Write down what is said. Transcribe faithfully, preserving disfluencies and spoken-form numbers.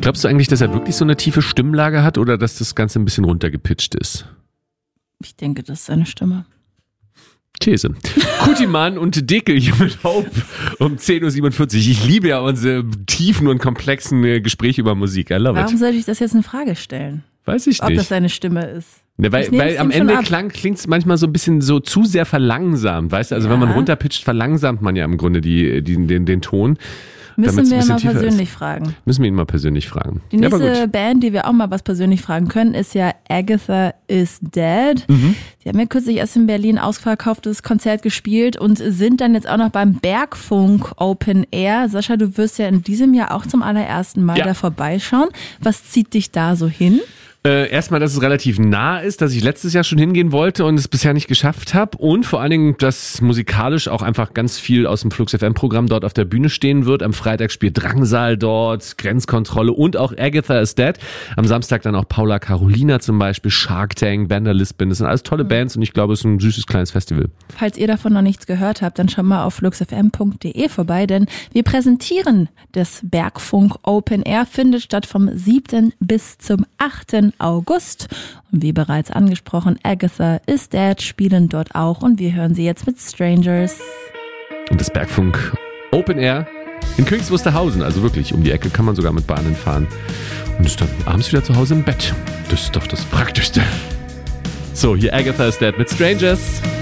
Glaubst du eigentlich, dass er wirklich so eine tiefe Stimmlage hat oder dass das Ganze ein bisschen runtergepitcht ist? Ich denke, das ist seine Stimme. These. Kutiman und Dekel hier mit Hope um zehn Uhr siebenundvierzig. Ich liebe ja unsere tiefen und komplexen Gespräche über Musik. I love it. Warum sollte ich das jetzt in Frage stellen? Weiß ich Ob nicht. das seine Stimme ist. Ne, weil weil am Ende klingt es manchmal so ein bisschen so zu sehr verlangsamt, weißt du? Also ja. Wenn man runterpitcht, verlangsamt man ja im Grunde die, die, den, den Ton. Müssen wir ihn mal persönlich ist. fragen. Müssen wir ihn mal persönlich fragen. Die nächste ja, Band, die wir auch mal was persönlich fragen können, ist ja Agatha is Dead. Mhm. Die haben ja kürzlich erst in Berlin ausverkauftes Konzert gespielt und sind dann jetzt auch noch beim Bergfunk Open Air. Sascha, du wirst ja in diesem Jahr auch zum allerersten Mal ja. da vorbeischauen. Was zieht dich da so hin? Äh, erstmal, dass es relativ nah ist, dass ich letztes Jahr schon hingehen wollte und es bisher nicht geschafft habe und vor allen Dingen, dass musikalisch auch einfach ganz viel aus dem Flux F M-Programm dort auf der Bühne stehen wird. Am Freitag spielt Drangsal dort, Grenzkontrolle und auch Agatha is Dead. Am Samstag dann auch Paula Carolina zum Beispiel, Shark Tank, Vander Lisbon. Das sind alles tolle Bands und ich glaube, es ist ein süßes kleines Festival. Falls ihr davon noch nichts gehört habt, dann schaut mal auf flux f m punkt d e vorbei, denn wir präsentieren das Bergfunk Open Air, findet statt vom siebten bis zum achten August. Und wie bereits angesprochen, Agatha is Dead spielen dort auch und wir hören sie jetzt mit Strangers. Und das Bergfunk Open Air in Königs Wusterhausen, also wirklich um die Ecke, kann man sogar mit Bahnen fahren und ist dann abends wieder zu Hause im Bett. Das ist doch das Praktischste. So, hier Agatha is Dead mit Strangers.